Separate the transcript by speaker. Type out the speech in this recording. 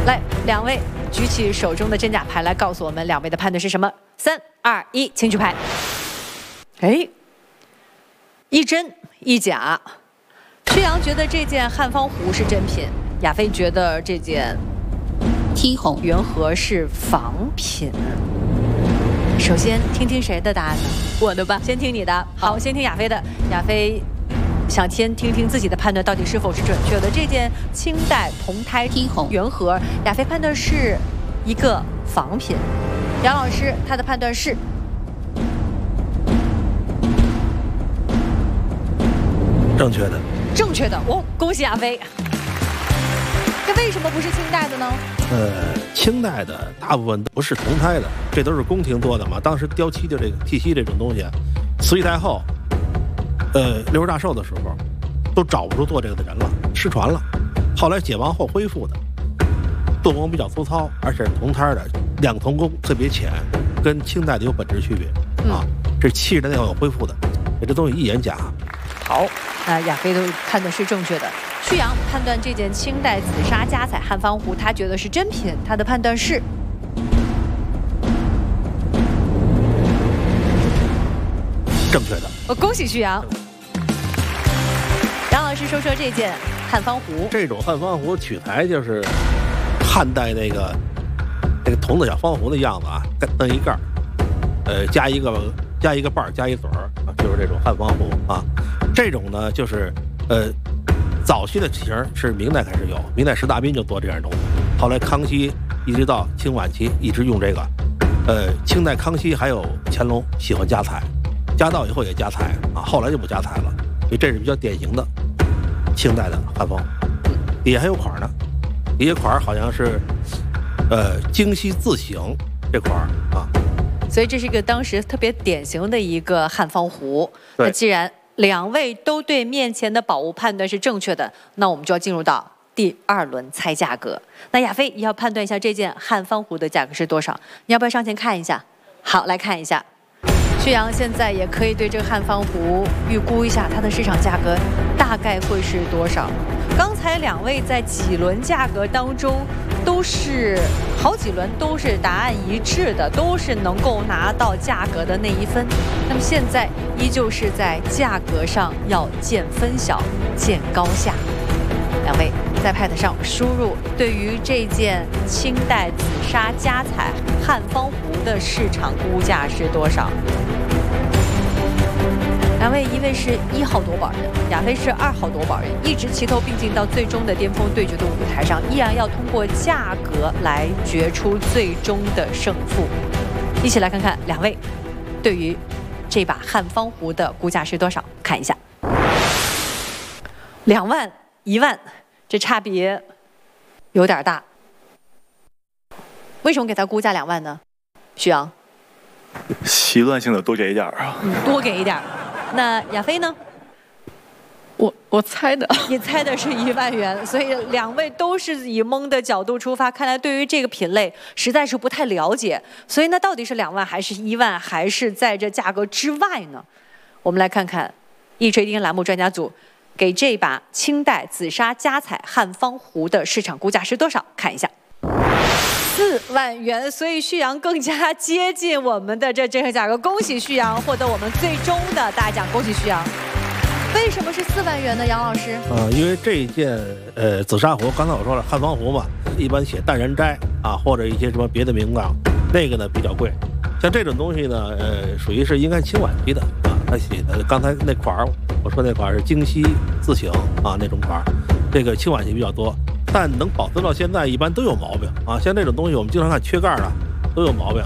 Speaker 1: 来，两位举起手中的真假牌来告诉我们两位的判断是什么。3、2、1，请举牌。哎，一真一假。薛洋觉得这件汉方壶是真品，亚飞觉得这件
Speaker 2: 梯红
Speaker 1: 圆盒是仿品。首先听听谁的答案呢？我的吧，先听你的。好，先听亚飞的。亚飞想先听听自己的判断到底是否是准确的。这件清代铜胎
Speaker 2: 梯红
Speaker 1: 圆盒，亚飞判断是一个仿品。杨老师他的判断是
Speaker 3: 正确的。
Speaker 1: 正确的哦，恭喜亚飞。这为什么不是清代的呢？
Speaker 3: 清代的大部分不是铜胎的，这都是宫廷做的嘛。当时雕漆就这个剃漆这种东西，慈禧太后，六十大寿的时候，都找不出做这个的人了，失传了。后来解放后恢复的，做工比较粗糙，而且是铜胎的，两铜工特别浅，跟清代的有本质区别啊。这70年代后恢复的，这东西一眼假。
Speaker 1: 好，那亚飞都判断是正确的。曲阳判断这件清代紫砂加彩汉方壶，他觉得是真品，他的判断是
Speaker 3: 正确的。
Speaker 1: 恭喜曲阳。杨老师说说这件汉方壶。
Speaker 3: 这种汉方壶取材就是汉代那个铜的小方壶的样子啊，蹬一盖儿，加一个把儿，加一嘴儿，就是这种汉方壶啊。这种呢，就是早期的型是明代开始有，明代石大彬就做这样东西。后来康熙一直到清晚期一直用这个，清代康熙还有乾隆喜欢加彩，加到以后也加彩啊，后来就不加彩了。所以这是比较典型的清代的汉方。底下还有款呢，底下款好像是京西自省这款啊。
Speaker 1: 所以这是一个当时特别典型的一个汉方壶。那既然两位都对面前的宝物判断是正确的，那我们就要进入到第2轮猜价格。那亚飞也要判断一下这件汉方壶的价格是多少，你要不要上前看一下？好，来看一下。薛洋现在也可以对这个汉方壶预估一下它的市场价格大概会是多少。刚才两位在几轮价格当中都是好几轮都是答案一致的，都是能够拿到价格的那一分。那么现在依旧是在价格上要见分晓，见高下。两位在 pad 上输入对于这件清代紫砂加彩汉方壶的市场估价是多少。两位，一位是1号夺宝人，亚飞是2号夺宝人，一直齐头并进到最终的巅峰对决的舞台上，依然要通过价格来决出最终的胜负。一起来看看两位对于这把汉方壶的估价是多少？看一下，2万、1万，这差别有点大。为什么给他估价2万呢？徐阳，
Speaker 4: 习惯性的多给一点啊，
Speaker 1: 多给一点。那亚飞呢？
Speaker 2: 我猜的，
Speaker 1: 你猜的是1万元，所以两位都是以蒙的角度出发，看来对于这个品类实在是不太了解。所以那到底是2万还是1万，还是在这价格之外呢？我们来看看一锤定音栏目专家组给这把清代紫砂加彩汉方壶的市场估价是多少？看一下。4万元，所以旭阳更加接近我们的这真实价格。恭喜旭阳获得我们最终的大奖，恭喜旭阳。为什么是4万元呢？杨老师？
Speaker 3: 因为这一件紫砂壶，刚才我说了汉方壶嘛，一般写淡人斋啊，或者一些什么别的名档，那个呢比较贵。像这种东西呢，属于是应该清晚期的啊，他写的刚才那款我说那款是京西自省啊那种款，这个清晚期比较多。但能保存到现在，一般都有毛病啊。像这种东西，我们经常看缺盖的，都有毛病。